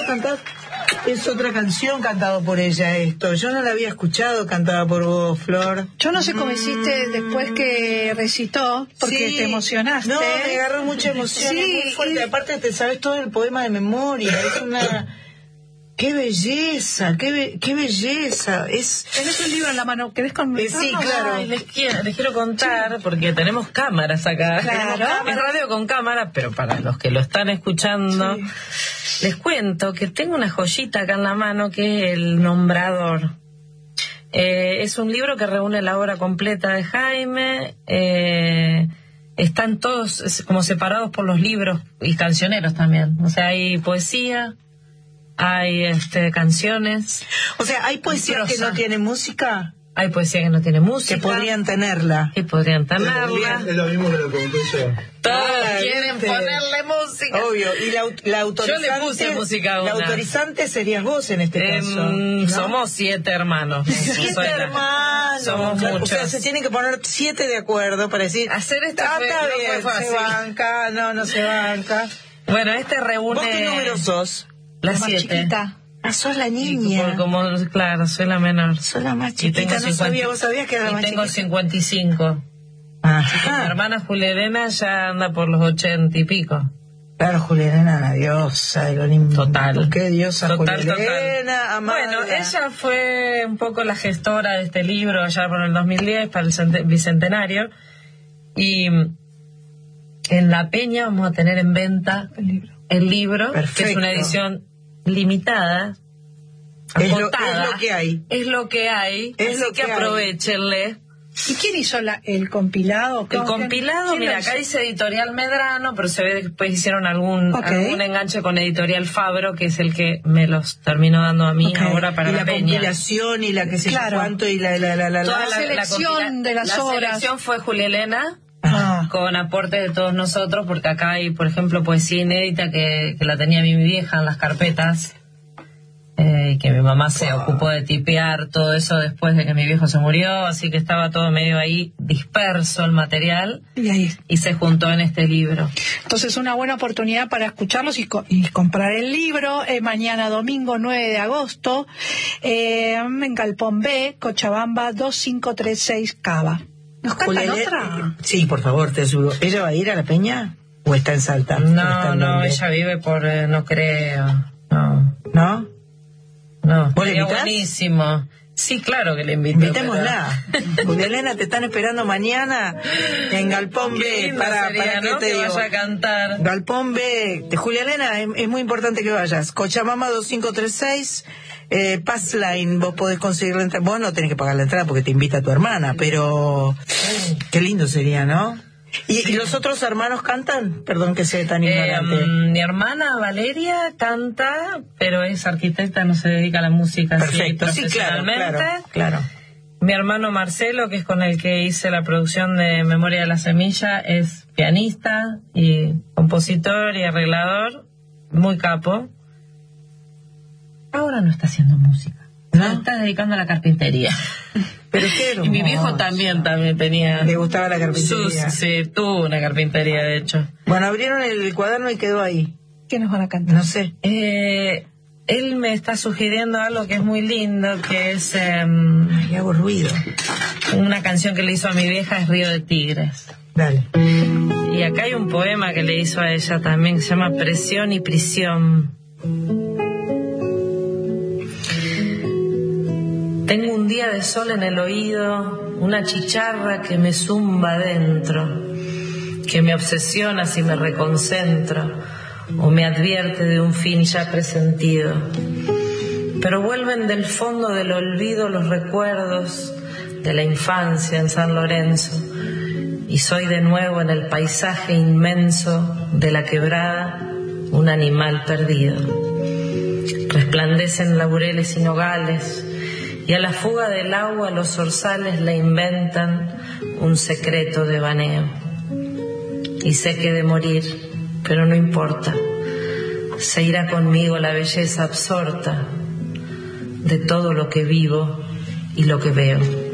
cantás, es otra canción cantada por ella esto. Yo no la había escuchado cantada por vos, Flor. Yo no sé cómo hiciste después que recitó, porque te emocionaste. No, me agarró mucha emoción, es muy fuerte. Aparte te sabes todo el poema de memoria, es una... ¡Qué belleza! ¡Qué belleza! Tenés un libro en la mano, ¿querés conversar? Sí, claro. Ay, les quiero contar, porque tenemos cámaras acá. Claro. Es radio con cámara, pero para los que lo están escuchando, les cuento que tengo una joyita acá en la mano que es El Nombrador. Es un libro que reúne la obra completa de Jaime. Están todos como separados por los libros y cancioneros también. O sea, hay poesía, hay canciones. O sea, ¿hay poesía que no tiene música? Hay poesía que no tiene música. Que podrían tenerla. Que podrían tenerla. Es lo mismo que lo pregunté yo. Todos quieren ponerle música. Obvio. Y la autorizante. Yo le puse música a una. La autorizante serías vos en este caso. ¿No? Somos 7 hermanos. 7 hermanos. Somos muchos. O sea, se tienen que poner 7 de acuerdo para decir. Hacer esto está no bien, fue se fácil. banca, no se banca. Bueno, reúne. ¿Vos qué número sos? La más 7. chiquita. Ah, sos la niña. Claro, soy la menor. Sos la más Y chiquita, no sabía, vos sabías que era la más tengo chiquita. 55. Ajá. Mi hermana Julia Elena ya anda por los 80 y pico. Claro, Juliana, una diosa del Olimpo. Total. Qué diosa Total. Juliana, amada. Bueno, ella fue un poco la gestora de este libro allá por el 2010 para el bicentenario. Y en La Peña vamos a tener en venta el libro, Perfecto. que es una edición limitada, acotada. Es lo que hay. Es lo que hay, Es así lo que que aprovechenle. ¿Y quién hizo el compilado? El compilado, ¿Quién mira, lo acá hizo? dice Editorial Medrano, pero se ve que después hicieron algún enganche con Editorial Fabro, que es el que me los terminó dando a mí ahora para y La la Peña. compilación y la que sé yo cuánto y la Toda la selección de las obras. La selección fue Julia Elena, Ah. con aporte de todos nosotros, porque acá hay, por ejemplo, poesía inédita que la tenía mi vieja en las carpetas, que mi mamá se ocupó de tipear todo eso después de que mi viejo se murió, así que estaba todo medio ahí disperso el material y se juntó en este libro. Entonces una buena oportunidad para escucharlos y comprar el libro. Mañana domingo 9 de agosto en Galpón B, Cochabamba 2536 Cava. ¿Nos cantan otra? Sí, por favor, te ayudo. ¿Ella va a ir a La Peña o está en Salta? No, ella vive por, no creo, no. ¿No? No, ¿Vos le sería invitás? buenísimo. Sí, claro que le invito. Invitémosla. Julia Elena, te están esperando mañana en Galpón B. Para que te digo. Vaya a cantar. Galpón B. De Julia Elena, es muy importante que vayas. Cochabamba 2536, Passline, vos podés conseguir la entrada. Vos no tenés que pagar la entrada porque te invita tu hermana, pero qué lindo sería, ¿no? ¿Y los otros hermanos cantan? Perdón que sea tan ignorante. Mi hermana Valeria canta, pero es arquitecta, no se dedica a la música. Perfecto, así, sí, claro. profesionalmente. Mi hermano Marcelo, que es con el que hice la producción de Memoria de la Semilla, es pianista y compositor y arreglador, muy capo. Ahora no está haciendo música, ¿no? Está dedicando a la carpintería. Pero qué hermoso. Y mi viejo también tenía... Le gustaba la carpintería. Sí, tuvo una carpintería, de hecho. Bueno, abrieron el cuaderno y quedó ahí. ¿Qué nos van a cantar? No sé. Él me está sugiriendo algo que es muy lindo, que es... Ay, hago ruido. Una canción que le hizo a mi vieja, es Río de Tigres. Dale. Y acá hay un poema que le hizo a ella también, que se llama Presión y Prisión. Tengo un día de sol en el oído, una chicharra que me zumba adentro, que me obsesiona si me reconcentro o me advierte de un fin ya presentido. Pero vuelven del fondo del olvido los recuerdos de la infancia en San Lorenzo, y soy de nuevo en el paisaje inmenso de la quebrada un animal perdido. Resplandecen laureles y nogales, y a la fuga del agua los zorzales le inventan un secreto de baneo. Y sé que he de morir, pero no importa, se irá conmigo la belleza absorta de todo lo que vivo y lo que veo.